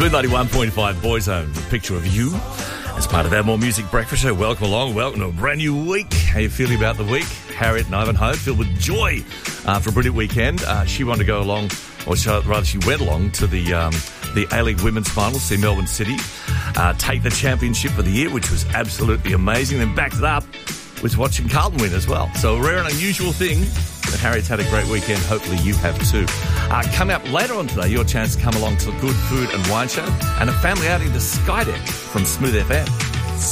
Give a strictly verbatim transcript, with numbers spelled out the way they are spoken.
Smooth ninety-one point five Boyzone, a picture of you as part of our More Music Breakfast Show. Welcome along, welcome to a brand new week. How are you feeling about the week? Harriet and Ivanhoe, filled with joy uh, for a brilliant weekend. Uh, she wanted to go along, or she, rather she went along to the um, the A-League Women's Final, see Melbourne City uh, take the championship of the year, which was absolutely amazing. Then backed it up with watching Carlton win as well. So a rare and unusual thing. But Harriet's had a great weekend. Hopefully you have too. Uh, coming up later on today, your chance to come along to a good food and wine show and a family outing to Skydeck from Smooth F M.